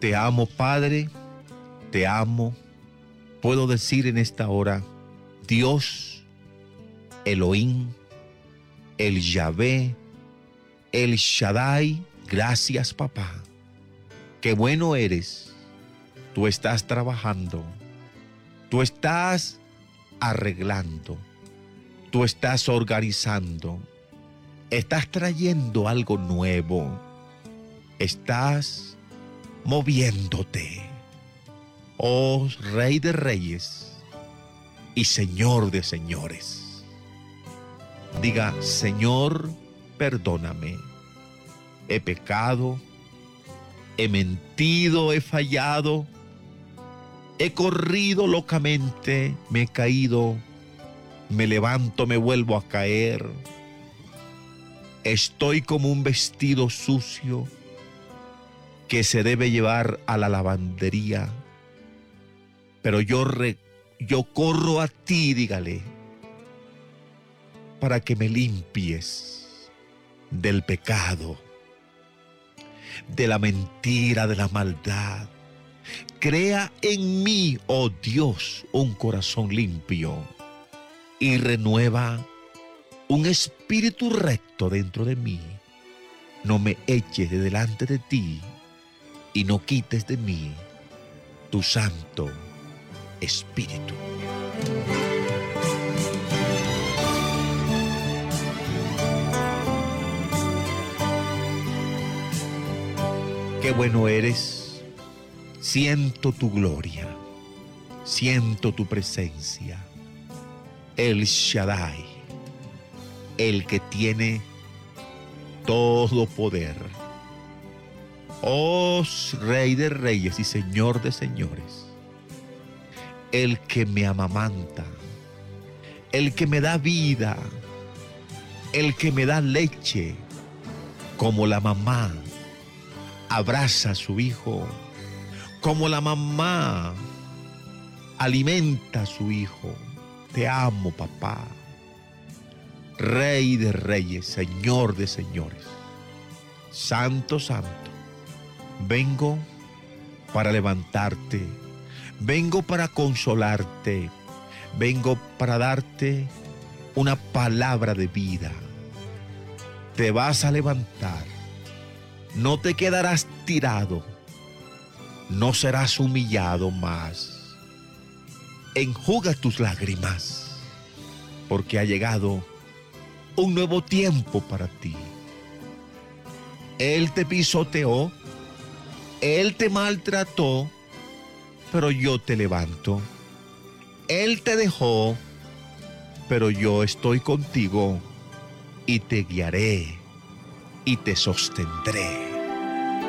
Te amo, Padre, te amo. Puedo decir en esta hora, Dios, Elohim, el Yahvé, el Shaddai, gracias, papá. Qué bueno eres. Tú estás trabajando. Tú estás arreglando. Tú estás organizando. Estás trayendo algo nuevo. Estás moviéndote. Oh Rey de Reyes y Señor de Señores. Diga, Señor, perdóname. He pecado, he mentido, he fallado, he corrido locamente, me he caído, me levanto, me vuelvo a caer. Estoy como un vestido sucio que se debe llevar a la lavandería. Pero yo corro a ti, dígale, para que me limpies del pecado, de la mentira, de la maldad. Crea en mí, oh Dios, un corazón limpio y renueva un espíritu recto dentro de mí. No me eches de delante de ti y no quites de mí tu santo Espíritu. Qué bueno eres. Siento tu gloria. Siento tu presencia. El Shaddai, el que tiene todo poder. Oh Rey de Reyes y Señor de Señores. El que me amamanta, el que me da vida, el que me da leche, como la mamá abraza a su hijo, como la mamá alimenta a su hijo. Te amo, papá. Rey de Reyes, Señor de Señores. Santo, Santo. Vengo para levantarte. Vengo para consolarte. Vengo para darte una palabra de vida. Te vas a levantar. No te quedarás tirado. No serás humillado más. Enjuga tus lágrimas, porque ha llegado un nuevo tiempo para ti. Él te pisoteó, Él te maltrató, pero yo te levanto. Él te dejó, pero yo estoy contigo y te guiaré y te sostendré.